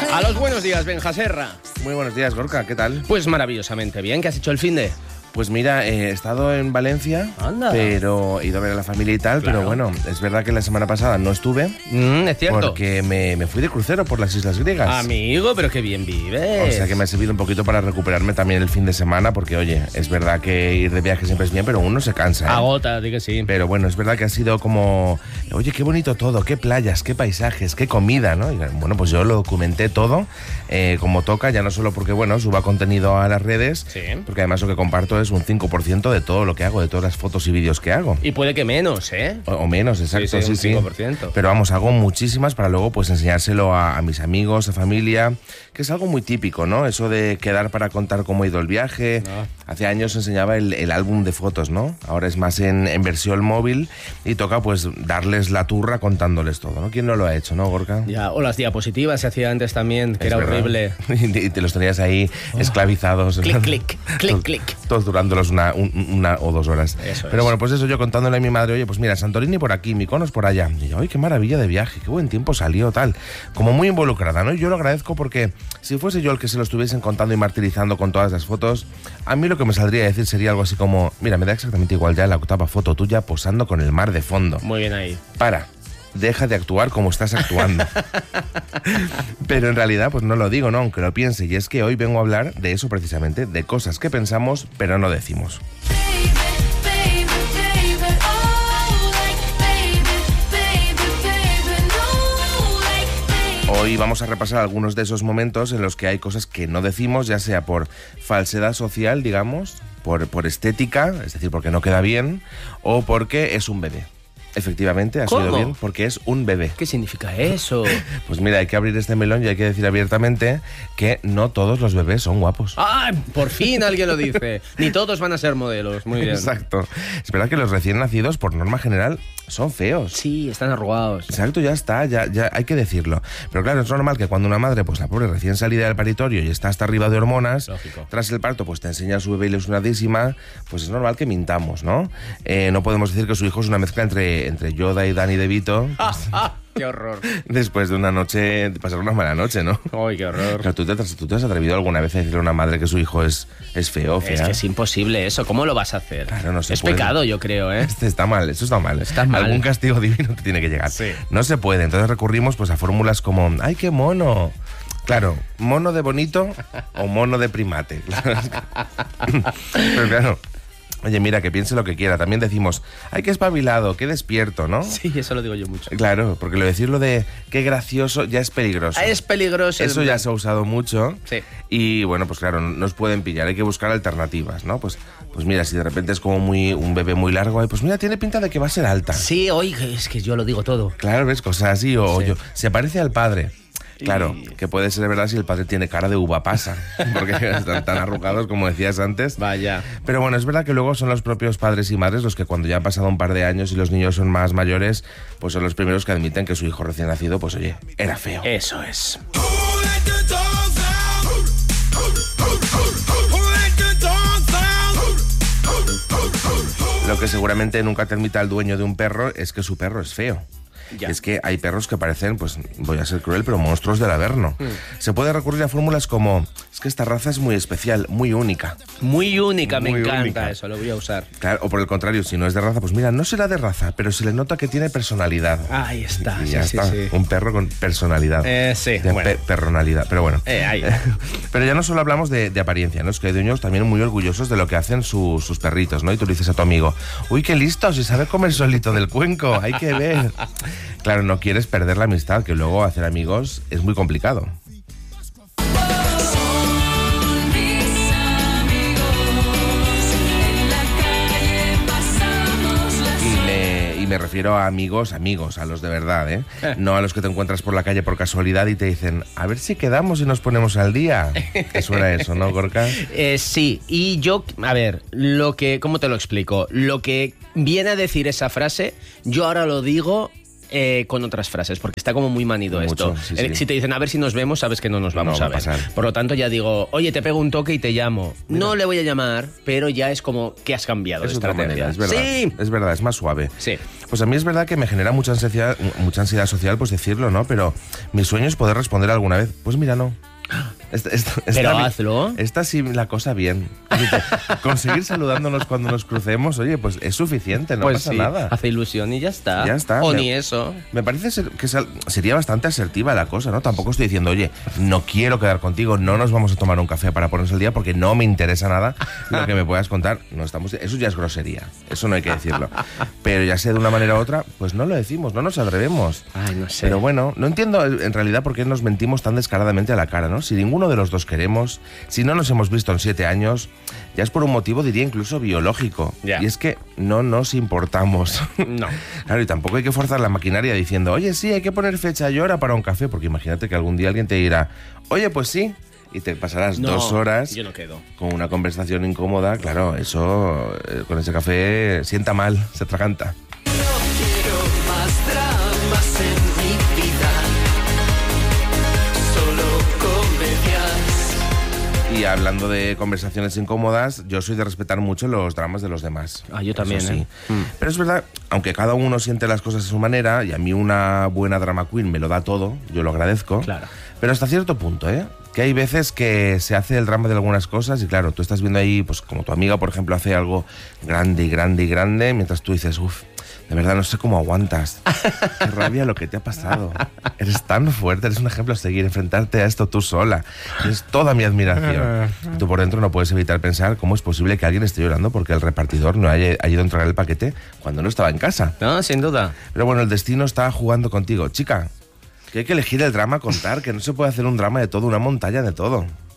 A los buenos días, Benja Serra. Muy buenos días, Gorka, ¿qué tal? Pues maravillosamente bien. ¿Qué has hecho el finde? Pues mira, he estado en Valencia, Anda. pero he ido a ver a la familia y tal, Claro. pero bueno, es verdad que la semana pasada no estuve Es cierto. porque me fui de crucero por las islas griegas. Amigo, pero qué bien vives. O sea que me ha servido un poquito para recuperarme también el fin de semana, porque oye, es verdad que ir de viaje siempre es bien, pero uno se cansa, ¿eh? Agota, di que sí. Pero bueno, es verdad que ha sido como, oye, qué bonito todo, qué playas, qué paisajes, qué comida, ¿no? Y bueno, pues yo lo documenté todo como toca, ya no solo porque, bueno, suba contenido a las redes, Sí. porque además lo que comparto es un 5% de todo lo que hago, de todas las fotos y vídeos que hago. Y puede que menos, ¿eh? O menos, exacto, Sí, sí, un 5%. Pero vamos, hago muchísimas para luego pues enseñárselo a mis amigos, a familia, que es algo muy típico, ¿no? Eso de quedar para contar cómo ha ido el viaje. No. Hace años enseñaba el álbum de fotos, ¿no? Ahora es más en versión móvil y toca pues darles la turra contándoles todo, ¿no? ¿Quién no lo ha hecho, no, Gorka? Ya, o las diapositivas se hacía antes también, que Es era verdad. horrible. Y te los tenías ahí esclavizados. Clic, clic, clic, clic. Todos durándolos una o 2 horas. Eso Pero es. bueno, pues eso, yo contándole a mi madre, oye, pues mira, Santorini por aquí, Mykonos por allá. Y yo, ay, qué maravilla de viaje, qué buen tiempo salió, tal. Como muy involucrada, ¿no? Y yo lo agradezco porque si fuese yo el que se lo estuviesen contando y martirizando con todas las fotos, a mí lo que me saldría a decir sería algo así como, mira, me da exactamente igual ya la octava foto tuya posando con el mar de fondo. Muy bien ahí. Para, deja de actuar como estás actuando. Pero en realidad, pues no lo digo, ¿no? Aunque lo piense. Y es que hoy vengo a hablar de eso precisamente, de cosas que pensamos pero no decimos. Hoy vamos a repasar algunos de esos momentos en los que hay cosas que no decimos, ya sea por falsedad social, digamos, por estética, es decir, porque no queda bien, o porque es un bebé. Efectivamente, has oído ¿Cómo? bien, porque es un bebé. ¿Qué significa eso? Pues mira, hay que abrir este melón y hay que decir abiertamente que no todos los bebés son guapos. ¡Ah! Por fin alguien lo dice. Ni todos van a ser modelos. Muy bien. Exacto. Es verdad que los recién nacidos, por norma general, son feos. Sí, están arrugados. Exacto, ya está, ya hay que decirlo. Pero claro, es normal que cuando una madre, pues la pobre recién salida del paritorio y está hasta arriba de hormonas, Lógico. tras el parto, pues te enseña a su bebé ilusionadísima, pues es normal que mintamos, ¿no? No podemos decir que su hijo es una mezcla entre Yoda y Danny DeVito, ¡Ah! ¡Qué horror! después de una noche, de pasar una mala noche, ¿no? ¡Ay, qué horror! Claro, ¿tú te has atrevido alguna vez a decirle a una madre que su hijo es feo o fea? Es que es imposible eso. ¿Cómo lo vas a hacer? Claro, no se es puede. pecado, yo creo, ¿eh? Está mal, eso está mal. Está mal. Algún castigo divino te tiene que llegar. Sí. No se puede, entonces recurrimos pues a fórmulas como ¡ay, qué mono! Claro, mono de bonito o mono de primate. Pero claro, oye, mira, que piense lo que quiera. También decimos, ¡ay, qué espabilado, qué despierto!, ¿no? Sí, eso lo digo yo mucho. Claro, porque lo decirlo de qué gracioso ya es peligroso. Es peligroso. Eso ya se ha usado mucho. Sí. Y bueno, pues claro, nos pueden pillar, hay que buscar alternativas, ¿no? Pues mira, si de repente es como un bebé muy largo, pues mira, tiene pinta de que va a ser alta. Sí, oiga, es que yo lo digo todo. Claro, ves, cosas así, o Sí. yo, se parece al padre. Claro, Y- que puede ser verdad si el padre tiene cara de uva pasa, porque están tan arrugados como decías antes. Vaya. Pero bueno, es verdad que luego son los propios padres y madres los que cuando ya han pasado un par de años y los niños son más mayores, pues son los primeros que admiten que su hijo recién nacido, pues oye, era feo. Eso es. Lo que seguramente nunca te admita el dueño de un perro es que su perro es feo. Ya. Es que hay perros que parecen, pues voy a ser cruel, pero monstruos del Averno. Se puede recurrir a fórmulas como, es que esta raza es muy especial, muy única. Muy única, me Muy encanta única. eso, lo voy a usar. Claro, o por el contrario, si no es de raza, pues mira, no será de raza, pero se le nota que tiene personalidad. Ahí está, Y sí, ya sí, está, sí. un perro con personalidad. Sí, De bueno. perronalidad, pero bueno. Ahí. Pero ya no solo hablamos de apariencia, ¿no? Es que hay dueños también muy orgullosos de lo que hacen sus perritos, ¿no? Y tú le dices a tu amigo, uy, qué listo, si sabe comer solito del cuenco, hay que ver. Claro, no quieres perder la amistad, que luego hacer amigos es muy complicado. Y me refiero a amigos, a los de verdad, ¿eh? No a los que te encuentras por la calle por casualidad y te dicen, a ver si quedamos y nos ponemos al día. ¿Te suena eso, no, Gorka? Sí, y yo, a ver, ¿cómo te lo explico? Lo que viene a decir esa frase, yo ahora lo digo con otras frases, porque está como muy manido Mucho, esto. sí, sí. Si te dicen a ver si nos vemos, sabes que no nos vamos No a va a ver. pasar. Por lo tanto, ya digo, oye, te pego un toque y te llamo. No le voy a llamar, pero ya es como que has cambiado de Es otra estrategia. manera, es verdad. Sí. Es verdad, es más suave. Sí. Pues a mí es verdad que me genera mucha ansiedad social, pues decirlo, ¿no? Pero mi sueño es poder responder alguna vez. Pues mira, no. Pero hazlo. Está sí la cosa bien. Conseguir saludándonos cuando nos crucemos, oye, pues es suficiente, no Pues pasa sí, nada. hace ilusión y ya está. Ya está. O ni eso. Me parece que sería bastante asertiva la cosa, ¿no? Tampoco estoy diciendo, oye, no quiero quedar contigo, no nos vamos a tomar un café para ponernos al día porque no me interesa nada lo que me puedas contar. No estamos, eso ya es grosería, eso no hay que decirlo. Pero ya sea de una manera u otra, pues no lo decimos, no nos atrevemos. Ay, no sé. Pero bueno, no entiendo en realidad por qué nos mentimos tan descaradamente a la cara, ¿no? Si ninguno de los dos queremos, si no nos hemos visto en 7 años, ya es por un motivo, diría, incluso biológico. Ya. Y es que no nos importamos. No. Claro, y tampoco hay que forzar la maquinaria diciendo, oye, sí, hay que poner fecha y hora para un café, porque imagínate que algún día alguien te dirá, oye, pues sí, y te pasarás No, 2 horas yo no quedo. con una conversación incómoda. Claro, eso con ese café sienta mal, se atraganta. No quiero más dramas en mi vida, solo comedias. Y hablando de conversaciones incómodas, yo soy de respetar mucho los dramas de los demás. Ah, yo también, Eso sí. ¿eh? Pero es verdad, aunque cada uno siente las cosas a su manera, y a mí una buena drama queen me lo da todo, yo lo agradezco. Claro. Pero hasta cierto punto, ¿eh? Que hay veces que se hace el drama de algunas cosas y claro, tú estás viendo ahí, pues como tu amiga, por ejemplo, hace algo grande y grande y grande, mientras tú dices, uff, de verdad no sé cómo aguantas. Qué rabia lo que te ha pasado. Eres tan fuerte, eres un ejemplo a seguir, enfrentarte a esto tú sola. Es toda mi admiración. Y tú por dentro no puedes evitar pensar cómo es posible que alguien esté llorando porque el repartidor no haya ido a entregar el paquete cuando no estaba en casa. No, sin duda. Pero bueno, el destino está jugando contigo. Chica, que hay que elegir el drama a contar, que no se puede hacer un drama de todo, una montaña de todo.